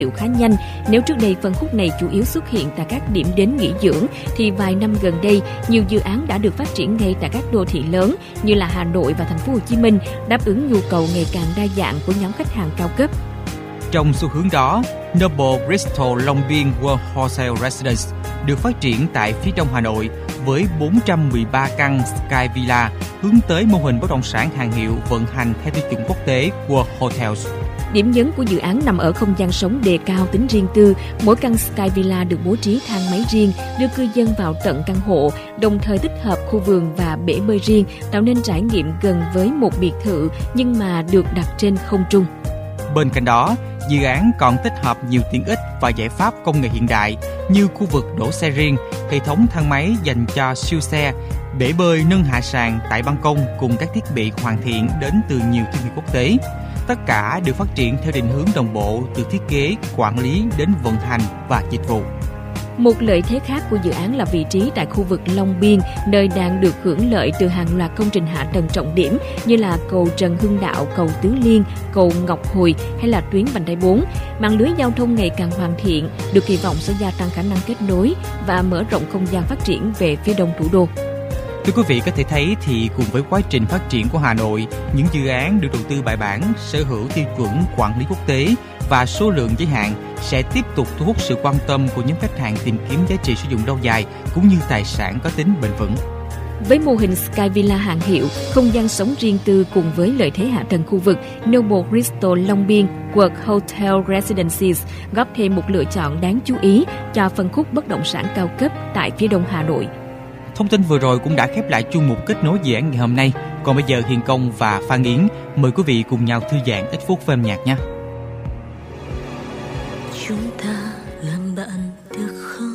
khá nhanh. Nếu trước đây phân khúc này chủ yếu xuất hiện tại các điểm đến nghỉ dưỡng, thì vài năm gần đây, nhiều dự án đã được phát triển ngay tại các đô thị lớn như là Hà Nội và Thành phố Hồ Chí Minh, đáp ứng nhu cầu ngày càng đa dạng của nhóm khách hàng cao cấp. Trong xu hướng đó, Noble Bristol Long Biên World Hotel Residence được phát triển tại phía đông Hà Nội với 413 căn Sky Villa, hướng tới mô hình bất động sản hàng hiệu vận hành theo tiêu chuẩn quốc tế World Hotels. Điểm nhấn của dự án nằm ở không gian sống đề cao tính riêng tư. Mỗi căn Sky Villa được bố trí thang máy riêng, đưa cư dân vào tận căn hộ, đồng thời tích hợp khu vườn và bể bơi riêng, tạo nên trải nghiệm gần với một biệt thự nhưng mà được đặt trên không trung. Bên cạnh đó, dự án còn tích hợp nhiều tiện ích và giải pháp công nghệ hiện đại như khu vực đổ xe riêng, hệ thống thang máy dành cho siêu xe, bể bơi nâng hạ sàn tại ban công cùng các thiết bị hoàn thiện đến từ nhiều thương hiệu quốc tế. Tất cả được phát triển theo định hướng đồng bộ từ thiết kế, quản lý đến vận hành và dịch vụ. Một lợi thế khác của dự án là vị trí tại khu vực Long Biên, nơi đang được hưởng lợi từ hàng loạt công trình hạ tầng trọng điểm như là cầu Trần Hưng Đạo, cầu Tứ Liên, cầu Ngọc Hồi hay là tuyến vành đai 4. Mạng lưới giao thông ngày càng hoàn thiện, được kỳ vọng sẽ gia tăng khả năng kết nối và mở rộng không gian phát triển về phía đông thủ đô. Thưa quý vị có thể thấy thì cùng với quá trình phát triển của Hà Nội, những dự án được đầu tư bài bản, sở hữu tiêu chuẩn quản lý quốc tế và số lượng giới hạn sẽ tiếp tục thu hút sự quan tâm của những khách hàng tìm kiếm giá trị sử dụng lâu dài cũng như tài sản có tính bền vững. Với mô hình Sky Villa hàng hiệu, không gian sống riêng tư cùng với lợi thế hạ tầng khu vực, Noble Bristol Long Biên World Hotel Residences góp thêm một lựa chọn đáng chú ý cho phân khúc bất động sản cao cấp tại phía đông Hà Nội. Thông tin vừa rồi cũng đã khép lại chuyên mục kết nối dự án ngày hôm nay. Còn bây giờ Hiền Công và Phan Yến mời quý vị cùng nhau thư giãn ít phút với âm nhạc nhé.